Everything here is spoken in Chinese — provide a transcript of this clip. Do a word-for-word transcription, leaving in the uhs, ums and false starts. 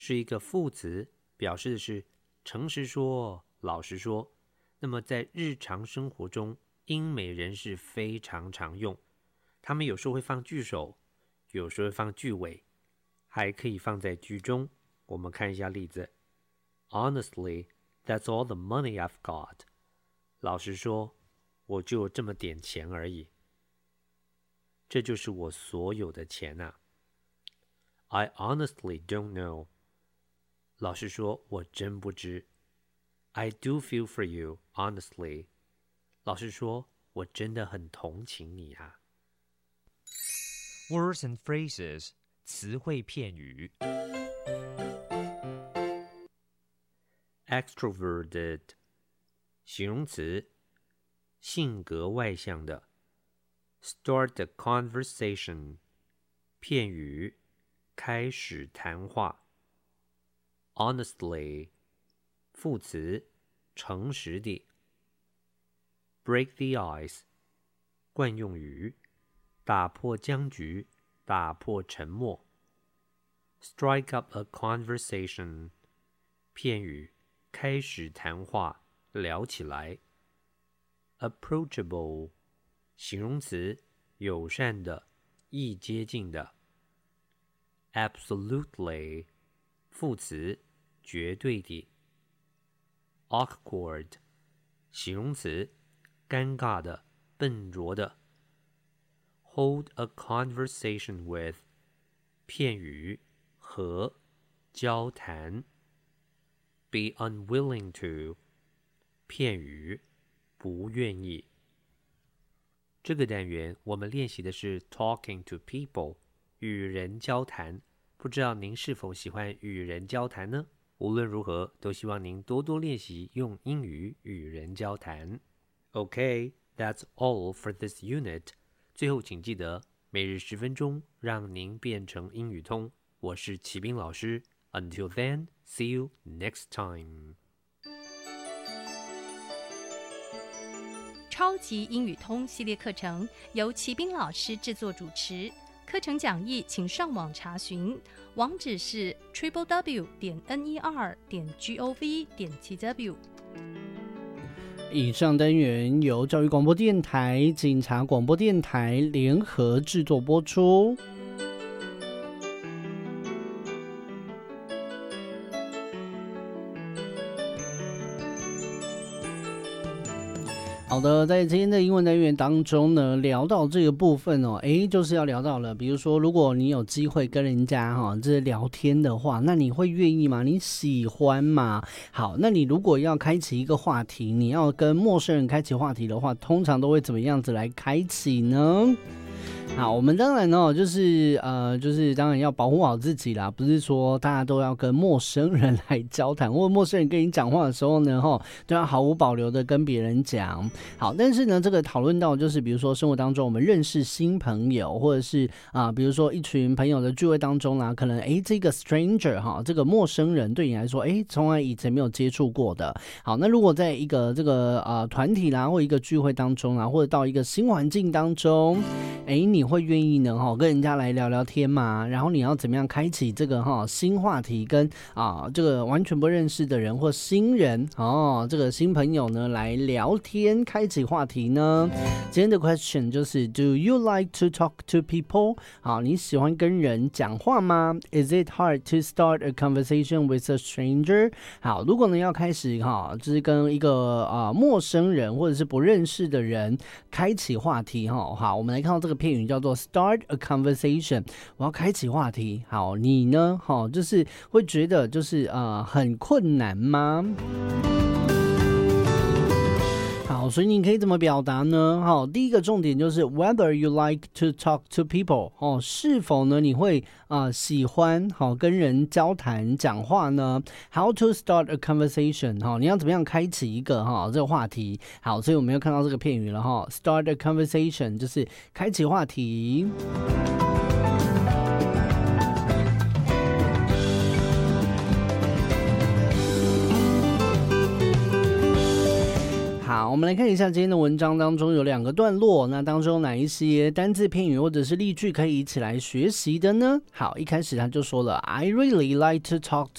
是一个副词，表示的是诚实说、老实说。那么在日常生活中，英美人士非常常用，他们有时候会放句首，有时候会放句尾，还可以放在句中。我们看一下例子 ：Honestly, that's all the money I've got. 老实说，我就这么点钱而已。这就是我所有的钱啊。I honestly don't know. 老实说，我真不知。I do feel for you, honestly. 老实说，我真的很同情你啊。 Words and phrases 词汇片语。 Extroverted 形容词，性格外向的。Start a conversation 片语，开始谈话。Honestly 副词，诚实地。Break the ice 惯用语，打破僵局，打破沉默。Strike up a conversation 片语，开始谈话，聊起来。Approachable 形容词，友善的，易接近的。Absolutely 副词，绝对的。Awkward 形容词，尴尬的，笨拙的。Hold a conversation with 片语，和，交谈。Be unwilling to 片语，不愿意。这个单元我们练习的是 talking to people 与人交谈，不知道您是否喜欢与人交谈呢？无论如何，都希望您多多练习用英语与人交谈。Okay, that's all for this unit. 最后请记得每日十分钟，让您变成英语通。我是齐斌老师。Until then, see you next time. 超级英语通系列课程由齐斌老师制作主持，课程讲义请上网查询，网址是 triple w 点 n e r 点 g o v 点 t w。 以上单元由教育广播电台、警察广播电台联合制作播出。好的，在今天的英文单元当中呢，聊到这个部分哦，诶，就是要聊到了，比如说，如果你有机会跟人家哈、哦、这聊天的话，那你会愿意吗？你喜欢吗？好，那你如果要开启一个话题，你要跟陌生人开启话题的话，通常都会怎么样子来开启呢？好，我们当然哦，就是呃，就是当然要保护好自己啦，不是说大家都要跟陌生人来交谈，或者陌生人跟你讲话的时候呢，哈，都要毫无保留的跟别人讲。好，但是呢，这个讨论到就是，比如说生活当中我们认识新朋友，或者是啊、呃，比如说一群朋友的聚会当中啦、啊，可能哎，这个 stranger 哈，这个陌生人对你来说，哎，从来以前没有接触过的。好，那如果在一个这个呃团体啦，或一个聚会当中啊，或者到一个新环境当中，哎，你会愿意呢哈跟人家来聊聊天嘛？然后你要怎么样开启这个哈新话题，跟啊这个完全不认识的人或新人哦，这个新朋友呢来聊天，开启话题呢？今天的 question 就是 Do you like to talk to people？ 好，你喜欢跟人讲话吗 ？Is it hard to start a conversation with a stranger？ 好，如果呢要开始哈，就是跟一个啊、呃、陌生人或者是不认识的人开启话题哈。好，我们来看到这个片语叫做 start a conversation， 我要开启话题。好，你呢？好，就是会觉得就是呃很困难吗？好，所以你可以怎么表达呢？好，第一个重点就是 whether you like to talk to people， 哦，是否呢你会啊、呃、喜欢好跟人交谈讲话呢 ？How to start a conversation， 好，你要怎么样开启一个哈这个话题？好，所以我们又看到这个片语了哈 ，start a conversation 就是开启话题。好，我们来看一下今天的文章当中有两个段落，那当中哪一些单字片语或者是例句可以一起来学习的呢？好，一开始他就说了 I really like to talk